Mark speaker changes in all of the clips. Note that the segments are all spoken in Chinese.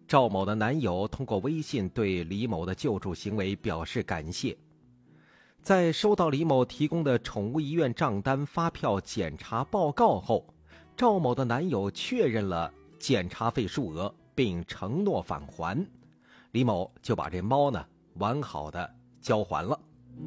Speaker 1: 赵某的男友通过微信对李某的救助行为表示感谢。在收到李某提供的宠物医院账单、发票、检查报告后，赵某的男友确认了检查费数额，并承诺返还。李某就把这猫呢完好的交还了。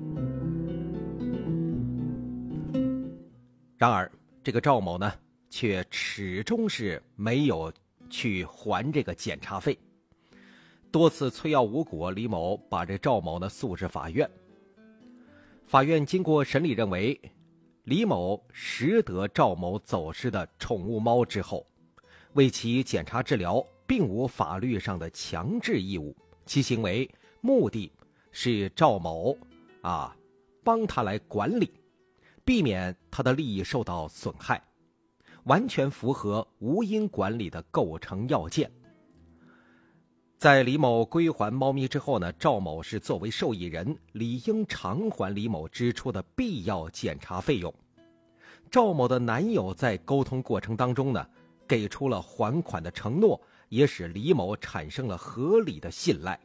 Speaker 1: 然而这个赵某呢却始终是没有去还这个检查费，多次催要无果，李某把这赵某呢诉至法院。法院经过审理认为，李某拾得赵某走失的宠物猫之后，为其检查治疗并无法律上的强制义务，其行为目的是赵某帮他来管理，避免他的利益受到损害，完全符合无因管理的构成要件。在李某归还猫咪之后呢，赵某是作为受益人，理应偿还李某支出的必要检查费用。赵某的男友在沟通过程当中呢，给出了还款的承诺，也使李某产生了合理的信赖。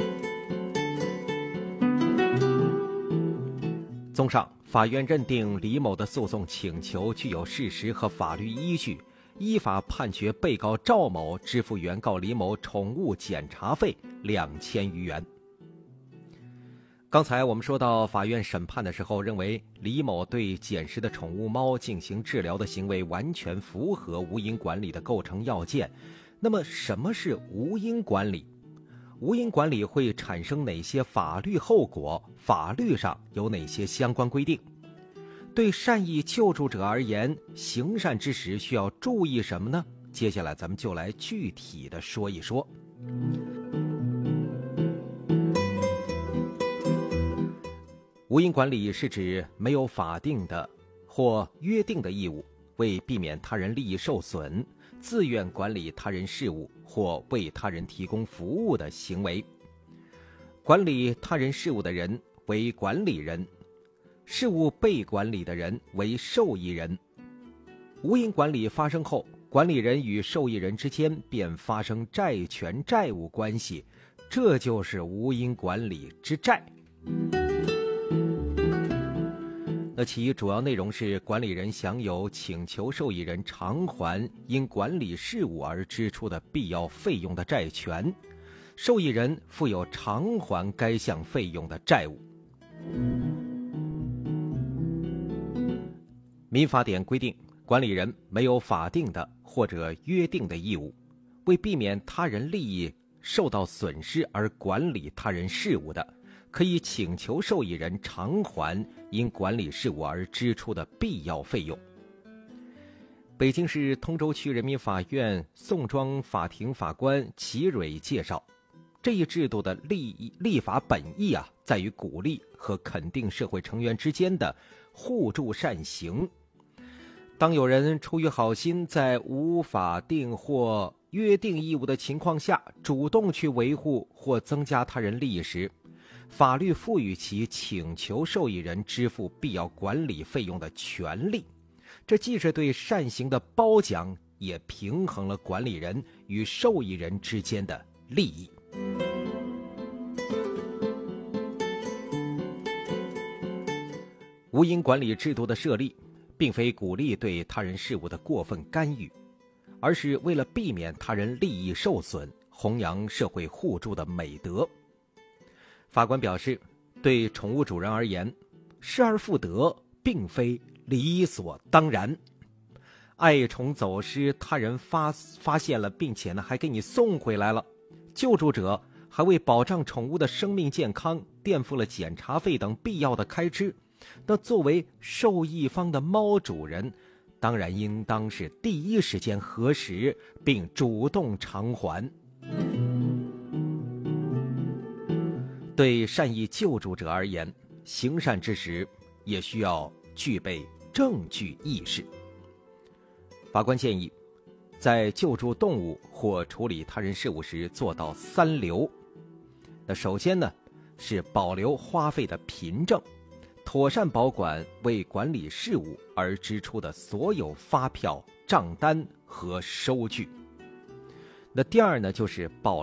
Speaker 1: 综上，法院认定李某的诉讼请求具有事实和法律依据，依法判决被告赵某支付原告李某宠物检查费2000余元。刚才我们说到，法院审判的时候认为李某对捡拾的宠物猫进行治疗的行为完全符合无因管理的构成要件。那么什么是无因管理？无因管理会产生哪些法律后果？法律上有哪些相关规定？对善意救助者而言，行善之时需要注意什么呢？接下来咱们就来具体的说一说。无因管理是指没有法定的或约定的义务，为避免他人利益受损，自愿管理他人事务或为他人提供服务的行为。管理他人事务的人为管理人，事务被管理的人为受益人。无因管理发生后，管理人与受益人之间便发生债权债务关系，这就是无因管理之债。那其主要内容是，管理人享有请求受益人偿还因管理事务而支出的必要费用的债权，受益人负有偿还该项费用的债务。民法典规定，管理人没有法定的或者约定的义务，为避免他人利益受到损失而管理他人事务的，可以请求受益人偿还因管理事务而支出的必要费用。北京市通州区人民法院宋庄法庭法官齐蕊介绍，这一制度的立法本意在于鼓励和肯定社会成员之间的互助善行。当有人出于好心，在无法定或约定义务的情况下，主动去维护或增加他人利益时，法律赋予其请求受益人支付必要管理费用的权利。这既是对善行的褒奖，也平衡了管理人与受益人之间的利益。无因管理制度的设立，并非鼓励对他人事务的过分干预，而是为了避免他人利益受损，弘扬社会互助的美德。法官表示，对宠物主人而言，失而复得并非理所当然。爱宠走失，他人发现了，并且还给你送回来了，救助者还为保障宠物的生命健康垫付了检查费等必要的开支，那作为受益方的猫主人，当然应当是第一时间核实并主动偿还。对善意救助者而言，行善之时也需要具备证据意识。法官建议，在救助动物或处理他人事务时做到3留。那首先呢，是保留花费的凭证，妥善保管为管理事务而支出的所有发票、账单和收据。那第二呢，就是保